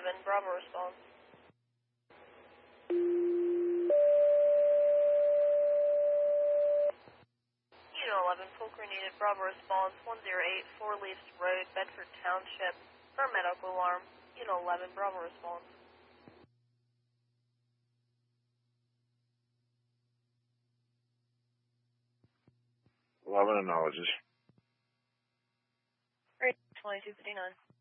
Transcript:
11, Bravo response. Unit 11, Fulcrum needed, Bravo response, 108, 4 Leafs Road, Bedford Township, for medical alarm. Unit 11, Bravo response. 11 acknowledges. 2259.